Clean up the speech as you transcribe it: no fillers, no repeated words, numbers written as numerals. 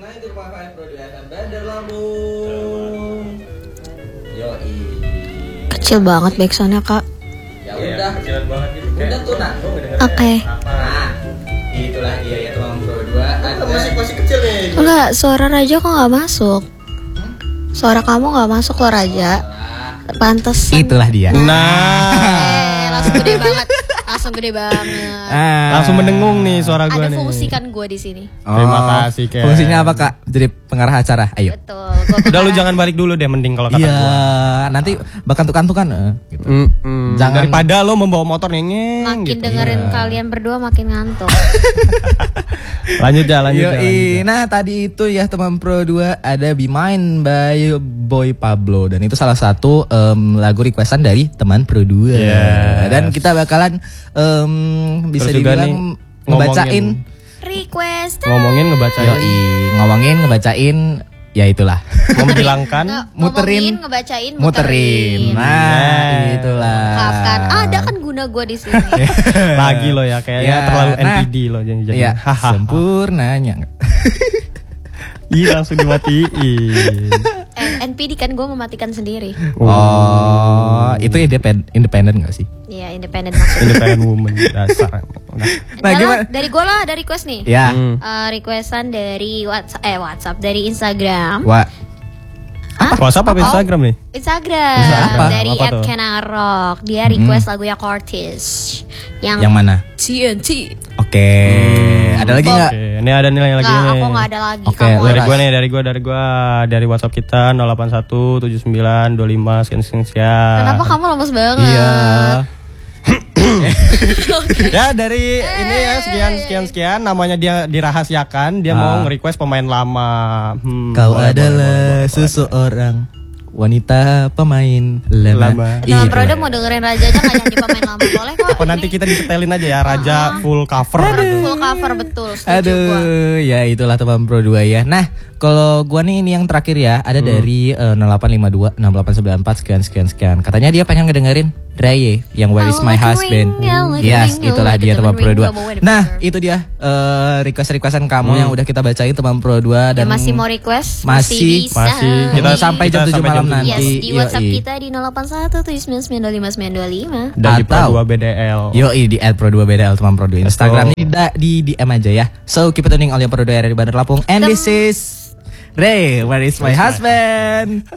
90.5 Pro 2 FM Bandar Lampung. Yoi. Kecil banget backsoundnya kak. Ya udah, kecilan banget gitu. Udah tuh nak. Oke. Nah, itulah dia ya teman Pro 2. Masih kecil nih. Enggak, suara Raja kok nggak masuk. Suara kamu nggak masuk loh Raja. Pantes. Itulah dia. Langsung gede banget. Langsung gede banget. Langsung mendengung nih suara gue Ada nih. fungsi kan gue di sini. Terima kasih Ken. Fungsinya apa kak? Jadi pengarah acara. Ayo. Betul. Gua Udah lu jangan balik dulu deh mending kalau kata Iya, gue. nanti bakantuk-kantukan. Gitu. Jangan daripada lo membawa motor ngeng makin gitu. dengerin kalian berdua makin ngantuk. Lanjut ya. Yoi. Nah tadi itu ya teman Pro 2 ada Be Mine by Boy Pablo. Dan itu salah satu lagu requestan dari teman Pro 2. Yes. Dan kita bakalan bisa Terus juga dibilang nih, ngebacain. Request. Ngomongin ngebacain. Yoi, ngomongin ngebacain. Ya itulah. Membilangkan. Muterin, ngebacain, muterin. Nah itulah. Kapan? Ada kan guna gue di sini. Lagi lo ya kayaknya Ya, terlalu nah. NPD lo jangan-jangan. Iya, sempurnanya. Iya langsung dimatiin. NPD kan gue mematikan sendiri. Oh, itu independen gak sih? Iya, independen maksudnya. Independent woman dasar. Nah, gimana? Dari gue lah, dari request nih. Ya. Requestan dari WhatsApp dari Instagram. WhatsApp apa Instagram nih? Instagram Apa? dari Apa tuh? @kenarok. Dia request lagunya Cortis Yang mana? TNT. Oke. Ada lagi nggak? Oke, ini ada nilai lagi Nggak, nih. aku nggak ada lagi. Oke, Kamu Dari ada. gue nih, dari WhatsApp kita 0817925 sekian. Kenapa kamu lemes banget? Iya. Ya dari ini ya sekian namanya dia dirahasiakan, dia mau nge-request pemain lama. Kau Boleh, adalah boleh. seseorang wanita pemain lama. Lama. Teman Proda mau dengerin Raja aja nggak nyanyi pemain lama boleh kok. Apa nanti kita disetelin aja ya Raja full cover. Full cover betul. Setuju gua. Aduh, ya itulah teman Pro 2 ya. Nah, kalau gua nih ini yang terakhir ya, ada dari 0852 6894 sekian. Katanya dia pengen ngedengerin Raye yang Where Is My Husband. Yes, itulah dia teman Pro 2. Nah, itu dia request-requestan kamu yang udah kita bacain teman Pro 2 Ya, dan masih mau request? Masih. bisa. Kita sampai jam 7 malam nanti. Yes, di WhatsApp Yoi. kita di 081799252925. Dan di Pro Atau- 2 BDL. Yoi di @pro2bdl teman Pro 2 Instagram di DM aja ya. So keep it tuning all your Pro 2 area di Bandar Lampung. And this is Ray, Where Is My Husband?